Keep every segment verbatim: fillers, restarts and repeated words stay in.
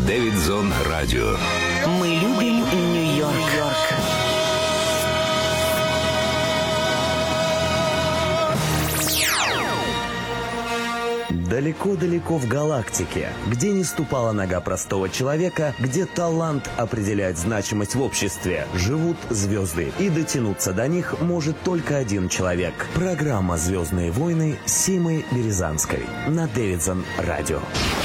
Дэвидсон Радио. Мы любим Нью-Йорк. Далеко-далеко в галактике, где не ступала нога простого человека, где талант определяет значимость в обществе, живут звезды. И дотянуться до них может только один человек. Программа «Звездные войны» Симы Березанской на Дэвидсон Радио.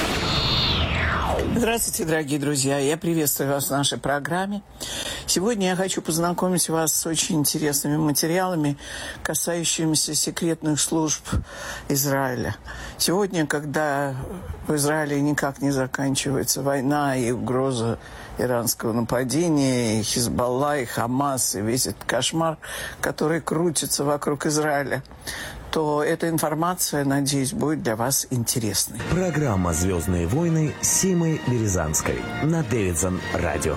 Здравствуйте, дорогие друзья. Я приветствую вас в нашей программе. Сегодня я хочу познакомить вас с очень интересными материалами, касающимися секретных служб Израиля. Сегодня, когда в Израиле никак не заканчивается война и угроза иранского нападения, и Хизбалла, и Хамас, и весь этот кошмар, который крутится вокруг Израиля, то эта информация, надеюсь, будет для вас интересной. Программа «Звездные войны» Симы Березанской на Дэвидсон Радио.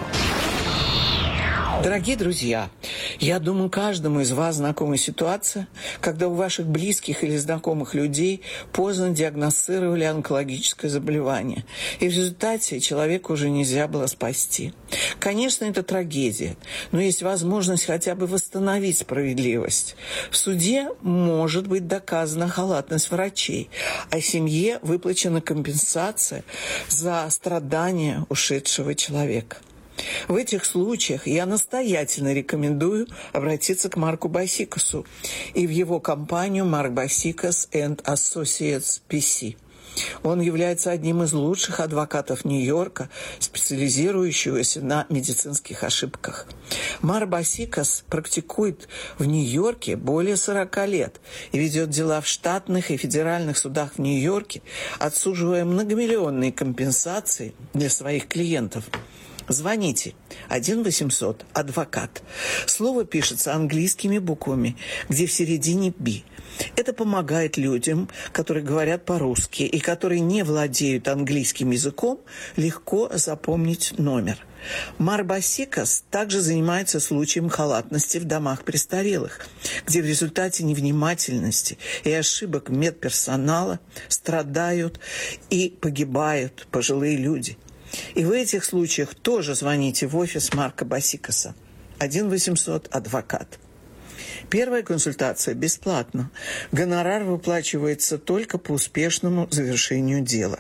Дорогие друзья, я думаю, каждому из вас знакома ситуация, когда у ваших близких или знакомых людей поздно диагностировали онкологическое заболевание, и в результате человека уже нельзя было спасти. Конечно, это трагедия, но есть возможность хотя бы восстановить справедливость. В суде может быть доказана халатность врачей, а семье выплачена компенсация за страдания ушедшего человека. В этих случаях я настоятельно рекомендую обратиться к Марку Басикасу и в его компанию Mark Basikas and Associates пи си. Он является одним из лучших адвокатов Нью-Йорка, специализирующегося на медицинских ошибках. Марк Басикас практикует в Нью-Йорке более сорока лет и ведет дела в штатных и федеральных судах в Нью-Йорке, отсуживая многомиллионные компенсации для своих клиентов. Звоните один восемьсот адвокат. Слово пишется английскими буквами, где в середине «би». Это помогает людям, которые говорят по-русски и которые не владеют английским языком, легко запомнить номер. Марк Басикас также занимается случаем халатности в домах престарелых, где в результате невнимательности и ошибок медперсонала страдают и погибают пожилые люди. И в этих случаях тоже звоните в офис Марка Басикаса. один восемьсот адвокат. Первая консультация бесплатна. Гонорар выплачивается только по успешному завершению дела.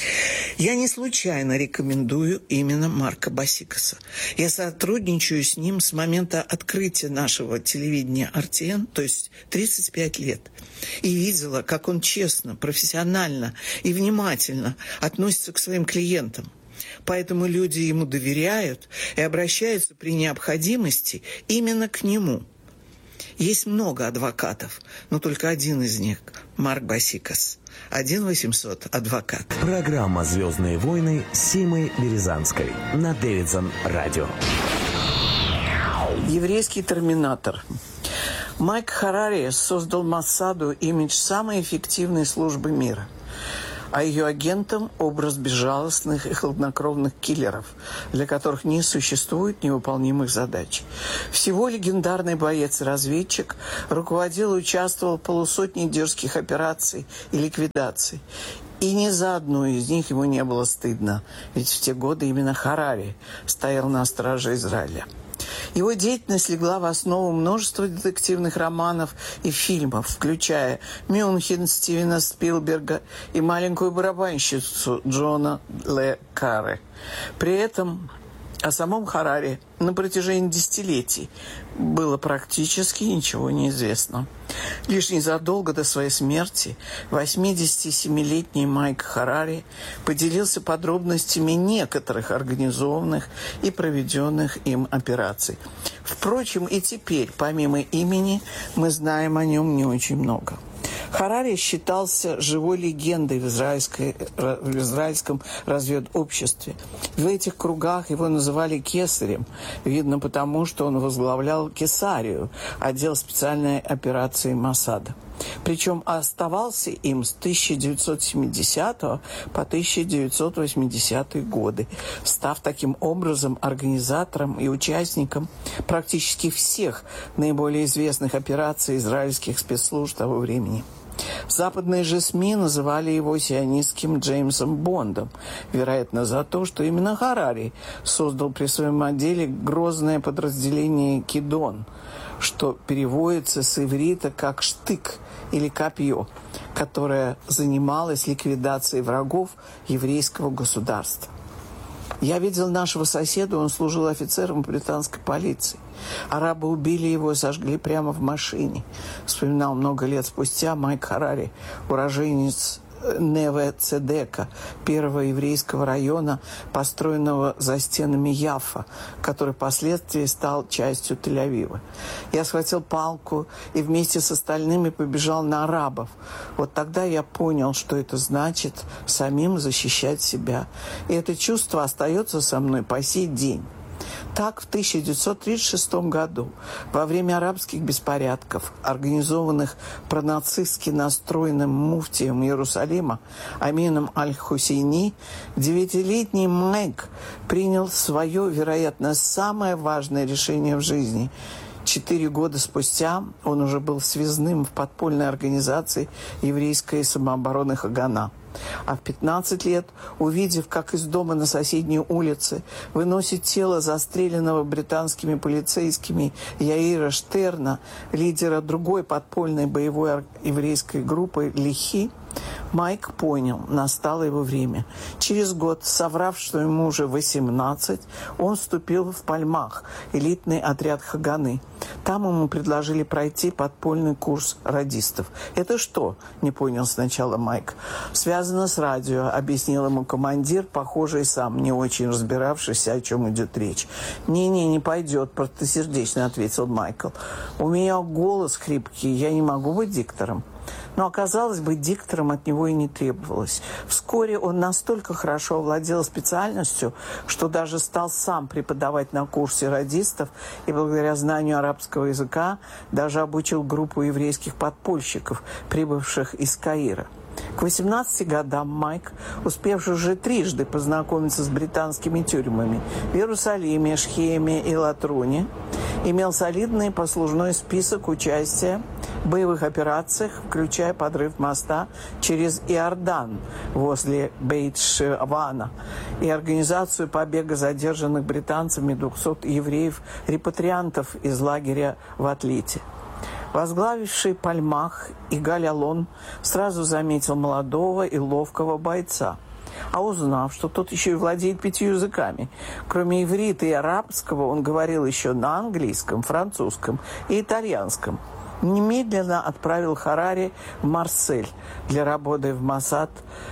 Я не случайно рекомендую именно Марка Басикаса. Я сотрудничаю с ним с момента открытия нашего телевидения ар ти эн, то есть тридцать пять лет. И видела, как он честно, профессионально и внимательно относится к своим клиентам. Поэтому люди ему доверяют и обращаются при необходимости именно к нему. Есть много адвокатов, но только один из них – Марк Басикас. один восемьсот адвокат. Программа «Звездные войны» Симы Березанской на Дэвидсон Радио. Еврейский терминатор. Майк Харари создал Моссаду имидж самой эффективной службы мира, а ее агентам – образ безжалостных и хладнокровных киллеров, для которых не существует невыполнимых задач. Всего легендарный боец-разведчик руководил и участвовал в полусотне дерзких операций и ликвидаций. И ни за одну из них ему не было стыдно, ведь в те годы именно Харари стоял на страже Израиля. Его деятельность легла в основу множества детективных романов и фильмов, включая «Мюнхен» Стивена Спилберга и «Маленькую барабанщицу» Джона Ле Карре. При этом о самом Харари на протяжении десятилетий было практически ничего не известно. Лишь незадолго до своей смерти восьмидесятисемилетний Майк Харари поделился подробностями некоторых организованных и проведенных им операций. Впрочем, и теперь, помимо имени, мы знаем о нем не очень много. Харари считался живой легендой в, израильской, в израильском разведобществе. В этих кругах его называли кесарем, видно потому, что он возглавлял Кесарию, отдел специальной операции Моссада. Причем оставался им с тысяча девятьсот семидесятого по тысяча девятьсот восьмидесятые годы, став таким образом организатором и участником практически всех наиболее известных операций израильских спецслужб того времени. Западные же СМИ называли его сионистским Джеймсом Бондом, вероятно, за то, что именно Харари создал при своем отделе грозное подразделение «Кидон», что переводится с иврита как «штык» или «копье», которое занималось ликвидацией врагов еврейского государства. Я видел нашего соседа, он служил офицером британской полиции. Арабы убили его и сожгли прямо в машине. Вспоминал много лет спустя Майк Харари, уроженец Неве Цедека, первого еврейского района, построенного за стенами Яффа, который впоследствии стал частью Тель-Авива. Я схватил палку и вместе с остальными побежал на арабов. Вот тогда я понял, что это значит самим защищать себя. И это чувство остается со мной по сей день. Так, в тысяча девятьсот тридцать шестом году, во время арабских беспорядков, организованных пронацистски настроенным муфтием Иерусалима Амином Аль-Хусейни, девятилетний Майк принял свое, вероятно, самое важное решение в жизни. Четыре года спустя он уже был связным в подпольной организации еврейской самообороны Хагана. А в пятнадцать лет, увидев, как из дома на соседней улице выносит тело застреленного британскими полицейскими Яира Штерна, лидера другой подпольной боевой еврейской группы Лихи, Майк понял, настало его время. Через год, соврав, что ему уже восемнадцать, он вступил в Пальмах, элитный отряд Хаганы. Там ему предложили пройти подпольный курс радистов. «Это что?» – не понял сначала Майк. «Связано с радио», – объяснил ему командир, похожий сам, не очень разбиравшийся, о чем идет речь. «Не-не, не пойдет», – простосердечно ответил Майкл. «У меня голос хрипкий, я не могу быть диктором». Но оказалось, быть диктором от него и не требовалось. Вскоре он настолько хорошо овладел специальностью, что даже стал сам преподавать на курсе радистов и благодаря знанию арабского языка даже обучил группу еврейских подпольщиков, прибывших из Каира. К восемнадцати годам Майк, успевший уже трижды познакомиться с британскими тюрьмами в Иерусалиме, Шхеме и Латруне, имел солидный послужной список участия в боевых операциях, включая подрыв моста через Иордан возле Бейт-Шевана и организацию побега задержанных британцами двухсот евреев-репатриантов из лагеря в Атлите. Возглавивший Пальмах Игаль Алон сразу заметил молодого и ловкого бойца. А узнав, что тот еще и владеет пятью языками, кроме иврита и арабского, он говорил еще на английском, французском и итальянском, немедленно отправил Харари в Марсель для работы в Моссад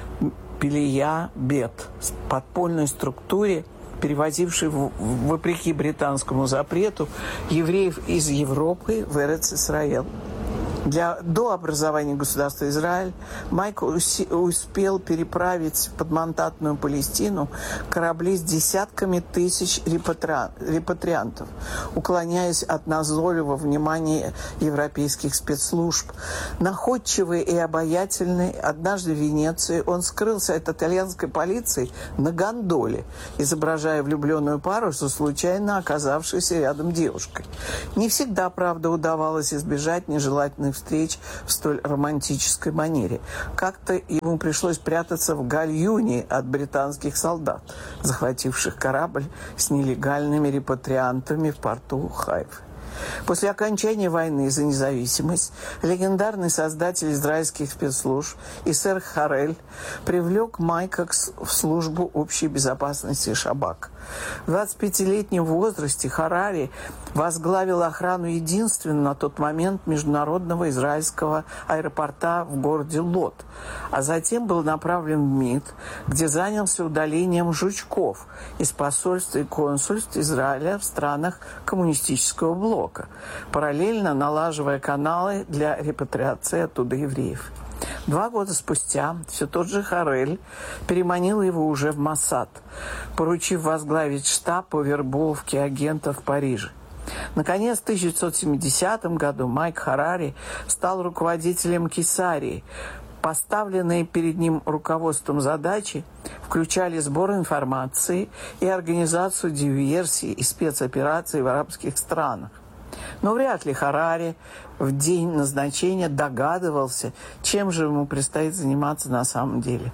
Пелия Бет, подпольной структуре, перевозивший, вопреки британскому запрету, евреев из Европы в Эрец-Исраэль. Для, до образования государства Израиль Майк уси, успел переправить в подмандатную Палестину корабли с десятками тысяч репатри, репатриантов, уклоняясь от назойливого внимания европейских спецслужб. Находчивый и обаятельный, однажды в Венеции он скрылся от итальянской полиции на гондоле, изображая влюбленную пару со случайно оказавшейся рядом девушкой. Не всегда, правда, удавалось избежать нежелательных встреч в столь романтической манере. Как-то ему пришлось прятаться в гальюне от британских солдат, захвативших корабль с нелегальными репатриантами в порту Хайфы. После окончания войны за независимость легендарный создатель израильских спецслужб Исер Харель привлек Майка в службу общей безопасности Шабак. В двадцатипятилетнем возрасте Харари возглавил охрану единственного на тот момент международного израильского аэропорта в городе Лод, а затем был направлен в МИД, где занялся удалением жучков из посольств и консульств Израиля в странах коммунистического блока, параллельно налаживая каналы для репатриации оттуда евреев. Два года спустя все тот же Харель переманил его уже в Моссад, поручив возглавить штаб по вербовке агентов в Париже. Наконец, в тысяча девятьсот семидесятом году Майк Харари стал руководителем Кесарии. Поставленные перед ним руководством задачи включали сбор информации и организацию диверсий и спецопераций в арабских странах. Но вряд ли Харари в день назначения догадывался, чем же ему предстоит заниматься на самом деле.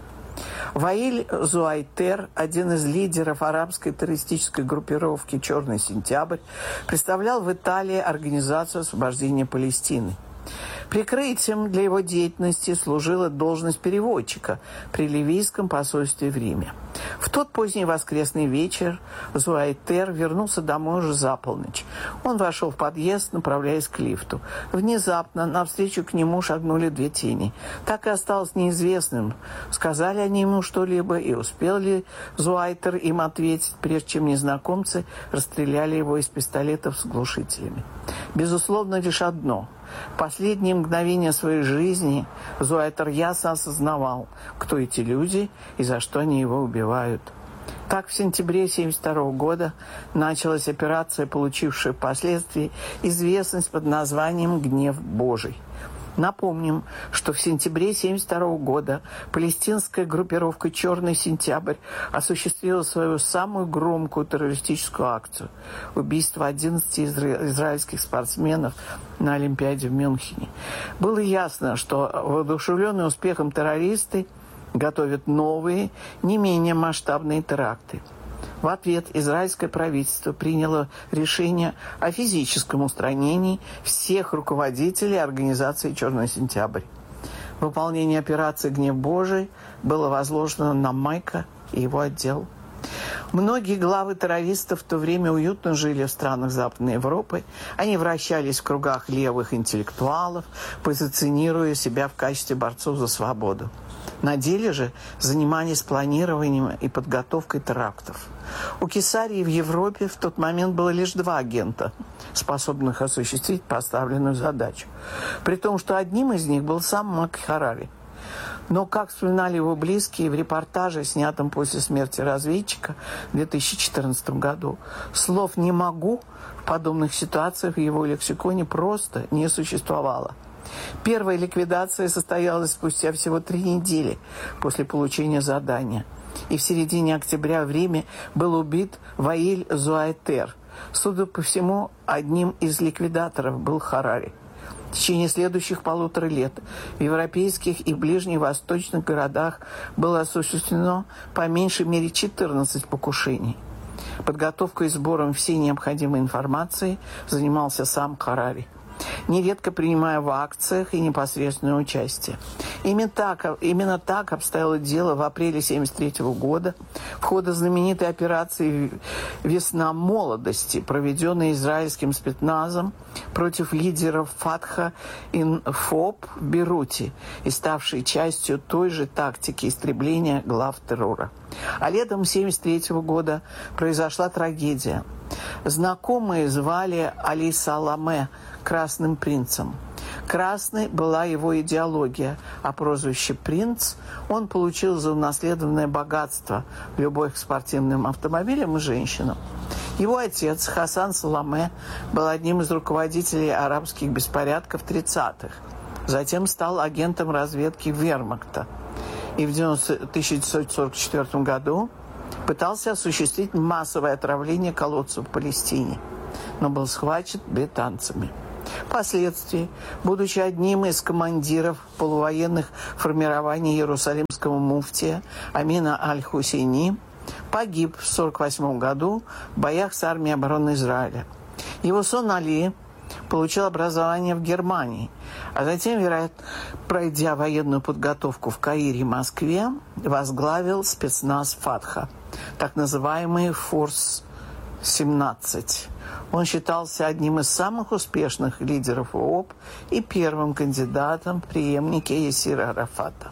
Ваиль Зуайтер, один из лидеров арабской террористической группировки «Черный сентябрь», представлял в Италии Организацию освобождения Палестины. Прикрытием для его деятельности служила должность переводчика при ливийском посольстве в Риме. В тот поздний воскресный вечер Зуайтер вернулся домой уже за полночь. Он вошел в подъезд, направляясь к лифту. Внезапно навстречу к нему шагнули две тени. Так и осталось неизвестным, сказали они ему что-либо и успел ли Зуайтер им ответить, прежде чем незнакомцы расстреляли его из пистолетов с глушителями. Безусловно, лишь одно. В последние мгновения своей жизни Зуайтер ясно осознавал, кто эти люди и за что они его убивают. Так в сентябре тысяча девятьсот семьдесят второго года началась операция, получившая впоследствии известность под названием «Гнев Божий». Напомним, что в сентябре тысяча девятьсот семьдесят второго года палестинская группировка «Черный сентябрь» осуществила свою самую громкую террористическую акцию – убийство одиннадцати изра- израильских спортсменов на Олимпиаде в Мюнхене. Было ясно, что воодушевленные успехом террористы готовят новые, не менее масштабные теракты. В ответ израильское правительство приняло решение о физическом устранении всех руководителей организации «Черный сентябрь». Выполнение операции «Гнев Божий» было возложено на Майка и его отдел. Многие главы террористов в то время уютно жили в странах Западной Европы. Они вращались в кругах левых интеллектуалов, позиционируя себя в качестве борцов за свободу. На деле же занимались планированием и подготовкой терактов. У Кесарии в Европе в тот момент было лишь два агента, способных осуществить поставленную задачу. При том, что одним из них был сам Мак Харари. Но, как вспоминали его близкие в репортаже, снятом после смерти разведчика в две тысячи четырнадцатом году, слов «не могу» в подобных ситуациях в его лексиконе просто не существовало. Первая ликвидация состоялась спустя всего три недели после получения задания. И в середине октября в Риме был убит Ваиль Зуайтер. Судя по всему, одним из ликвидаторов был Харари. В течение следующих полутора лет в европейских и ближневосточных городах было осуществлено по меньшей мере четырнадцать покушений. Подготовкой и сбором всей необходимой информации занимался сам Харари, нередко принимая в акциях и непосредственное участие. Именно так, именно так обстояло дело в апреле тысяча девятьсот семьдесят третьего года в ходе знаменитой операции «Весна молодости», проведенной израильским спецназом против лидеров Фатха и ФОП в Бейруте и ставшей частью той же тактики истребления глав террора. А летом тысяча девятьсот семьдесят третьего года произошла трагедия. Знакомые звали Али Саламе «Красным принцем». Красной была его идеология, а прозвище «Принц» он получил за унаследованное богатство, любовь к спортивным автомобилям и женщинам. Его отец Хасан Саламе был одним из руководителей арабских беспорядков тридцатых. Затем стал агентом разведки Вермахта. И в тысяча девятьсот сорок четвёртом году пытался осуществить массовое отравление колодцев в Палестине, но был схвачен британцами. Впоследствии, будучи одним из командиров полувоенных формирований иерусалимского муфтия Амина Аль-Хусейни, погиб в сорок восьмом году в боях с армией обороны Израиля. Его сын Али получил образование в Германии, а затем, вероятно, пройдя военную подготовку в Каире и Москве, возглавил спецназ Фатха, так называемый «Форс семнадцать». Он считался одним из самых успешных лидеров ООП и первым кандидатом в преемники Ясира Арафата.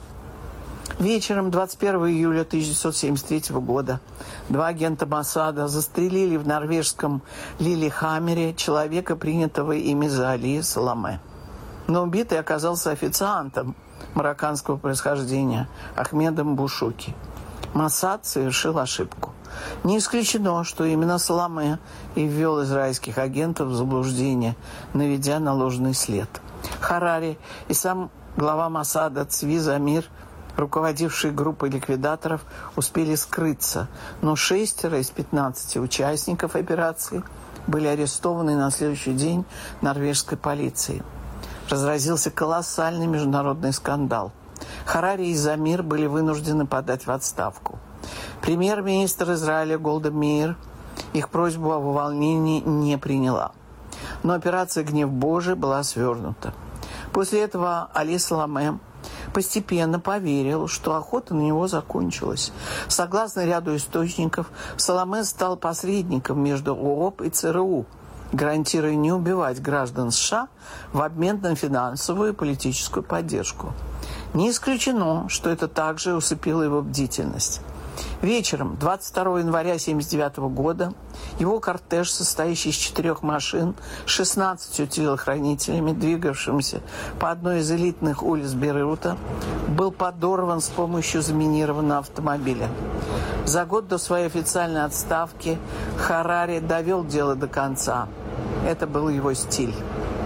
Вечером двадцать первого июля тысяча девятьсот семьдесят третьего года два агента Моссада застрелили в норвежском Лилихаммере человека, принятого ими за Али Саламе. Но убитый оказался официантом марокканского происхождения Ахмедом Бушуки. Моссад совершил ошибку. Не исключено, что именно Саламе и ввел израильских агентов в заблуждение, наведя на ложный след. Харари и сам глава Моссада Цви Замир, руководившие группой ликвидаторов, успели скрыться, но шестеро из пятнадцати участников операции были арестованы на следующий день норвежской полицией. Разразился колоссальный международный скандал. Харари и Замир были вынуждены подать в отставку. Премьер-министр Израиля Голда Меир их просьбу об увольнении не приняла. Но операция «Гнев Божий» была свернута. После этого Али Саламе постепенно поверил, что охота на него закончилась. Согласно ряду источников, Саламе стал посредником между ООП и ЦРУ, гарантируя не убивать граждан США в обмен на финансовую и политическую поддержку. Не исключено, что это также усыпило его бдительность. Вечером двадцать второго января тысяча девятьсот семьдесят девятого года его кортеж, состоящий из четырех машин, шестнадцатью телохранителями, двигавшимся по одной из элитных улиц Бейрута, был подорван с помощью заминированного автомобиля. За год до своей официальной отставки Харари довел дело до конца. Это был его стиль.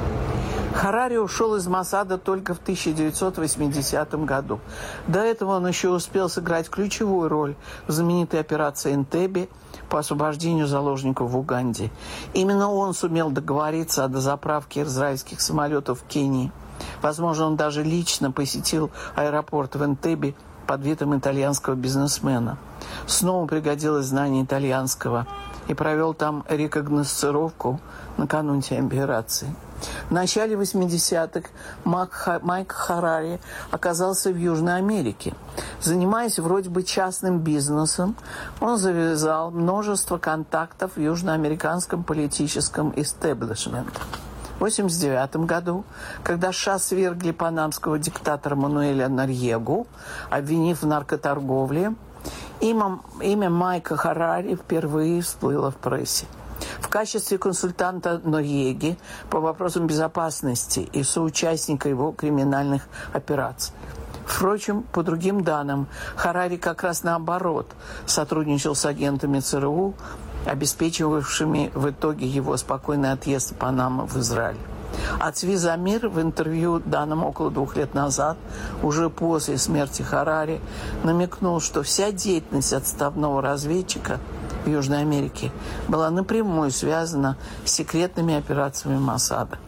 Харари ушел из Моссада только в тысяча девятьсот восьмидесятом году. До этого он еще успел сыграть ключевую роль в знаменитой операции Энтебе по освобождению заложников в Уганде. Именно он сумел договориться о дозаправке израильских самолетов в Кении. Возможно, он даже лично посетил аэропорт в Энтебе под видом итальянского бизнесмена. Снова пригодилось знание итальянского и провел там рекогносцировку накануне операции. В начале восьмидесятых Майк Харари оказался в Южной Америке. Занимаясь вроде бы частным бизнесом, он завязал множество контактов в южноамериканском политическом истеблишменте. В восемьдесят девятом году, когда США свергли панамского диктатора Мануэля Норьегу, обвинив в наркоторговле, имя, имя Майка Харари впервые всплыло в прессе. В качестве консультанта Норьеги по вопросам безопасности и соучастника его криминальных операций. Впрочем, по другим данным, Харари как раз наоборот сотрудничал с агентами ЦРУ, обеспечивавшими в итоге его спокойный отъезд в Панаму в Израиль. А Цви Замир в интервью, данном около двух лет назад, уже после смерти Харари, намекнул, что вся деятельность отставного разведчика в Южной Америке была напрямую связана с секретными операциями Моссада.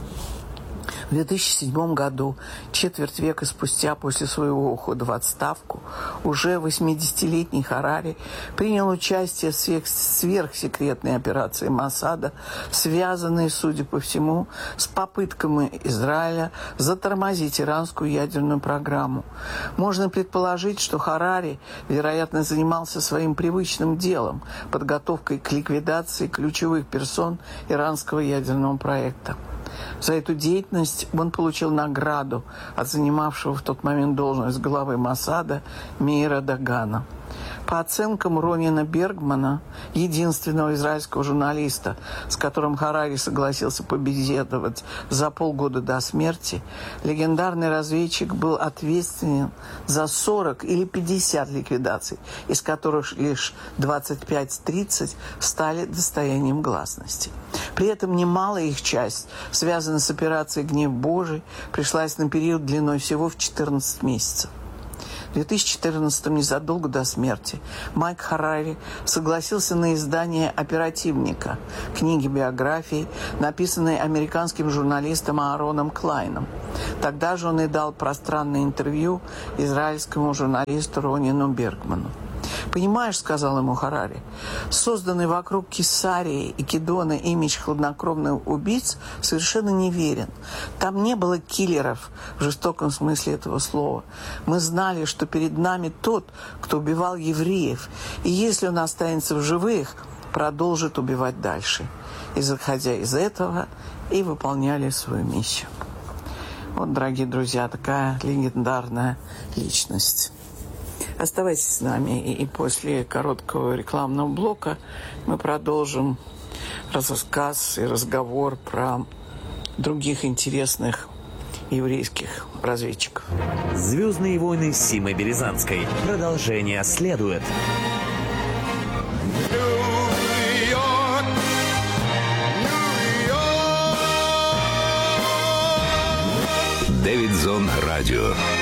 В две тысячи седьмом году, четверть века спустя после своего ухода в отставку, уже восьмидесятилетний Харари принял участие в сверхсекретной операции Моссада, связанной, судя по всему, с попытками Израиля затормозить иранскую ядерную программу. Можно предположить, что Харари, вероятно, занимался своим привычным делом – подготовкой к ликвидации ключевых персон иранского ядерного проекта. За эту деятельность он получил награду от занимавшего в тот момент должность главы Моссада Меира Дагана. По оценкам Ронина Бергмана, единственного израильского журналиста, с которым Харари согласился побеседовать за полгода до смерти, легендарный разведчик был ответственен за сорок или пятьдесят ликвидаций, из которых лишь двадцать пять-тридцать стали достоянием гласности. При этом немалая их часть, связанная с операцией «Гнев Божий», пришлась на период длиной всего в четырнадцать месяцев. В две тысячи четырнадцатом, незадолго до смерти, Майк Харари согласился на издание «Оперативника», книги-биографии, написанной американским журналистом Аароном Клайном. Тогда же он и дал пространное интервью израильскому журналисту Ронину Бергману. «Понимаешь, — сказал ему Харари, — созданный вокруг Кесарии и Кидона имидж хладнокровных убийц совершенно неверен. Там не было киллеров в жестоком смысле этого слова. Мы знали, что перед нами тот, кто убивал евреев, и если он останется в живых, продолжит убивать дальше». И, заходя из этого, и выполняли свою миссию. Вот, дорогие друзья, такая легендарная личность. Оставайтесь с нами, и после короткого рекламного блока мы продолжим рассказ и разговор про других интересных еврейских разведчиков. «Звездные войны» с Симой Березанской. Продолжение следует. Дэвидсон Радио.